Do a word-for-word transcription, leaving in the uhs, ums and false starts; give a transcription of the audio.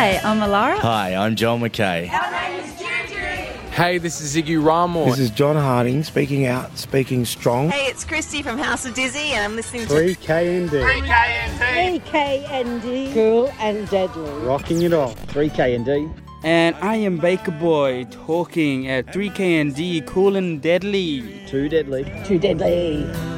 Hi, I'm Alara. Hi, I'm Joel McKay. Hey, this is Ziggy Ramor. This is John Harding, speaking out, speaking strong. Hey, it's Christy from House of Dizzy, and I'm listening to three K N D. three K N D. three K N D. Cool and deadly. Rocking it off. three K N D. And I am Baker Boy, talking at three K N D, cool and deadly. Too deadly. Too deadly.